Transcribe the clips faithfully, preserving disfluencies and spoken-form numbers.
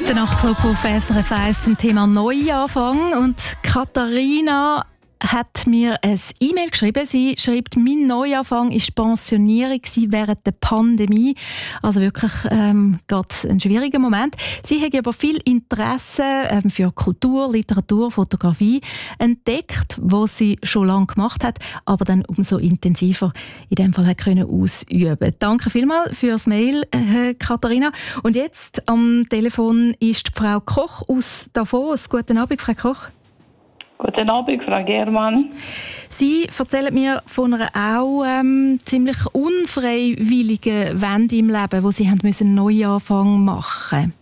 Der Nachtclub auf S R F eins zum Thema Neuanfang. Und Katharina hat mir ein E-Mail geschrieben. Sie schreibt, mein Neuanfang war Pensionierung während der Pandemie. Also wirklich ähm, ganz ein schwieriger Moment. Sie hat aber viel Interesse ähm, für Kultur, Literatur, Fotografie entdeckt, was sie schon lange gemacht hat, aber dann umso intensiver in dem Fall hat können ausüben. Danke vielmals fürs Mail, äh, Katharina. Und jetzt am Telefon ist Frau Koch aus Davos. Guten Abend, Frau Koch. Guten Abend, Frau Germann. Sie erzählen mir von einer auch ähm, ziemlich unfreiwilligen Wende im Leben, wo Sie haben müssen einen Neuanfang machen.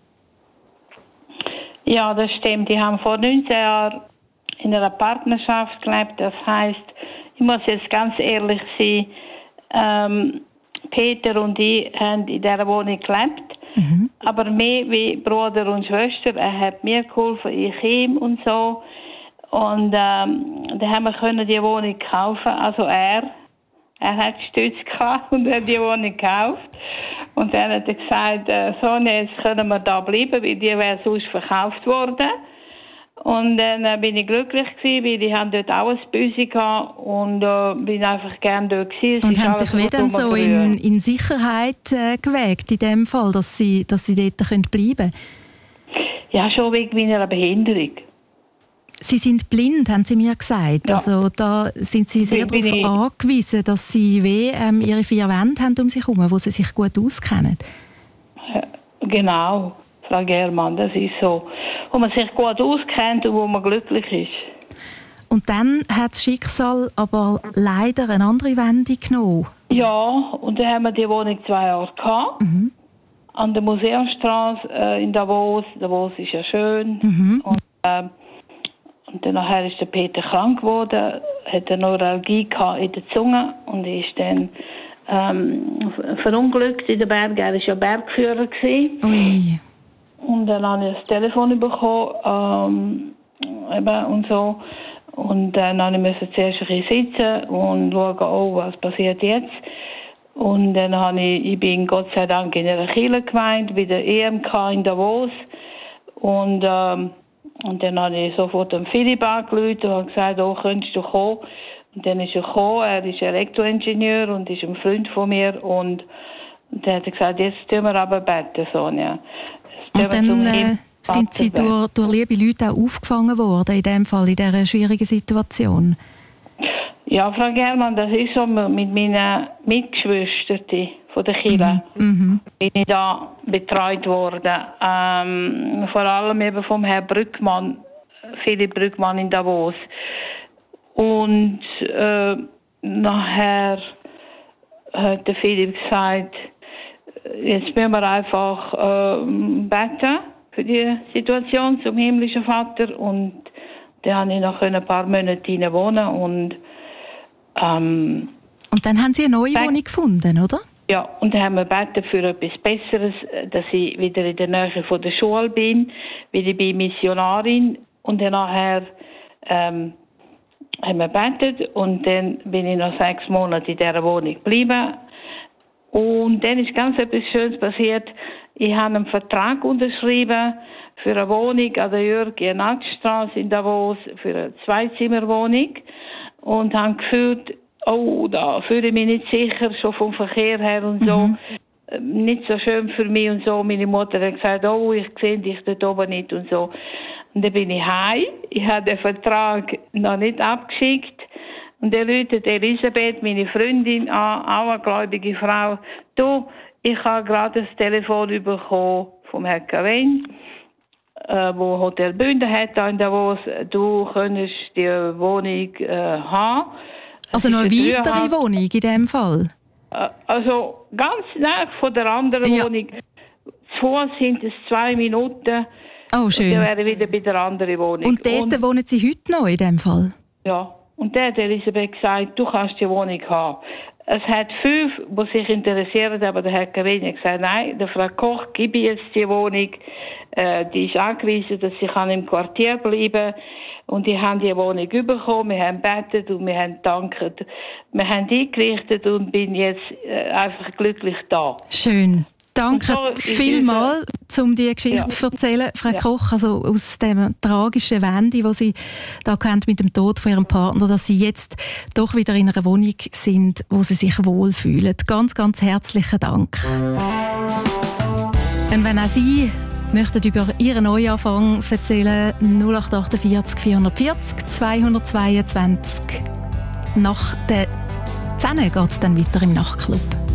Ja, das stimmt. Ich habe vor neunzehn Jahren in einer Partnerschaft gelebt. Das heisst, ich muss jetzt ganz ehrlich sein, ähm, Peter und ich haben in dieser Wohnung gelebt. Mhm. Aber mehr wie Bruder und Schwester. Er hat mir geholfen, ich ihm und so. Und ähm, dann haben wir können die Wohnung kaufen. Also er, er hat Stütz gehabt und hat die Wohnung gekauft. Und dann hat er gesagt, äh, Sonja, jetzt können wir da bleiben, weil die wäre sonst verkauft worden. Und dann äh, bin ich glücklich gewesen, weil die haben dort auch ein Büsi gehabt und äh, bin einfach gerne dort gewesen. Und haben sich wie dann so in, in Sicherheit äh, gewägt in dem Fall, dass sie, dass sie dort bleiben können? Ja, schon wegen meiner Behinderung. Sie sind blind, haben Sie mir gesagt. Ja. Also da sind Sie sehr darauf ich... angewiesen, dass Sie wie, ähm, Ihre vier Wände haben um sich herum, wo Sie sich gut auskennen. Genau, Frau Germann, das ist so. Wo man sich gut auskennt und wo man glücklich ist. Und dann hat das Schicksal aber leider eine andere Wendung genommen. Ja, und dann haben wir die Wohnung zwei Jahre gehabt. Mhm. An der Museumstraße äh, in Davos. Davos ist ja schön. Mhm. Und, äh, Und dann nachher ist der Peter krank geworden, hat eine Neuralgie gehabt in der Zunge und ist dann ähm, verunglückt in den Bergen. Er war ja Bergführer gewesen. Ui. Und dann habe ich das Telefon bekommen ähm, eben und so. Und dann musste ich zuerst ein bisschen sitzen und schauen, oh, was passiert jetzt. Und dann habe ich, ich bin Gott sei Dank in einer Kirchengemeinde bei der E M K in Davos. Und ähm, Und dann habe ich sofort den Philipp angerufen und gesagt, oh, könntest du kommen? Und dann ist er gekommen, er ist Elektroingenieur und ist ein Freund von mir. Und dann hat er gesagt, jetzt tun wir aber beten, Sonja. Und dann äh, sind Sie durch, durch liebe Leute auch aufgefangen worden, in dem Fall, in dieser schwierigen Situation? Ja, Frau Germann, das ist so mit meinen Mitgeschwistern von der Kirche. Mhm. Bin ich da betreut worden. Ähm, vor allem eben vom Herrn Brückmann, Philipp Brückmann in Davos. Und äh, nachher hat der Philipp gesagt, jetzt müssen wir einfach äh, beten für die Situation zum himmlischen Vater. Und dann konnte ich noch ein paar Monate hinein wohnen. Und, ähm, und dann haben Sie eine neue Wohnung gefunden, oder? Ja, und dann haben wir gebeten für etwas Besseres, dass ich wieder in der Nähe von der Schule bin, weil ich bin Missionarin. Und dann nachher ähm, haben wir gebetet und dann bin ich noch sechs Monate in dieser Wohnung geblieben. Und dann ist ganz etwas Schönes passiert. Ich habe einen Vertrag unterschrieben für eine Wohnung an der Jürg-Jenatsch-Straße in Davos, für eine Zweizimmerwohnung. Und habe gefühlt, oh, da fühle ich mich nicht sicher, schon vom Verkehr her und so. Mhm. Nicht so schön für mich und so. Meine Mutter hat gesagt, oh, ich sehe dich dort oben nicht und so. Und dann bin ich heim. Ich habe den Vertrag noch nicht abgeschickt. Und dann ruft Elisabeth, meine Freundin, an, auch eine gläubige Frau. Du, ich habe gerade das Telefon bekommen vom Herrn Karin, äh, wo Hotel Bünden hat in Davos. Du könntest die Wohnung äh, haben. Also noch eine weitere Wohnung in dem Fall? Also ganz nah von der anderen ja. Wohnung. Zu Fuß sind es zwei Minuten. Oh, schön. Und dann wäre wieder bei der anderen Wohnung. Und dort und, wohnen Sie heute noch in dem Fall? Ja. Und dann hat Elisabeth gesagt, du kannst die Wohnung haben. Es hat fünf, die sich interessieren, aber der Herr Karin hat gesagt, nein, der Frau Koch gebe ich jetzt die Wohnung. Äh, die ist angewiesen, dass sie kann im Quartier bleiben kann. Und die haben die Wohnung bekommen, wir haben gebetet und wir haben gedankt. Wir haben eingerichtet und bin jetzt äh, einfach glücklich da. Schön. Danke so vielmals. um diese Geschichte ja. zu erzählen, Frau ja. Koch, also aus dem tragischen Wende, wo Sie da kennt mit dem Tod von Ihrem Partner, dass Sie jetzt doch wieder in einer Wohnung sind, wo Sie sich wohlfühlen. Ganz, ganz herzlichen Dank. Und wenn auch Sie möchten über Ihren Neuanfang erzählen, null acht achtundvierzig vierhundertvierzig zweihundertzweiundzwanzig. Nach der zehn geht es dann weiter im Nachtclub.